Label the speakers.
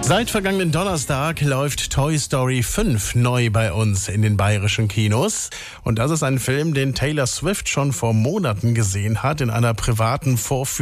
Speaker 1: Seit vergangenen Donnerstag läuft Toy Story 5 neu bei uns in den bayerischen Kinos. Und das ist ein Film, den Taylor Swift schon vor Monaten gesehen hat in einer privaten Vorführung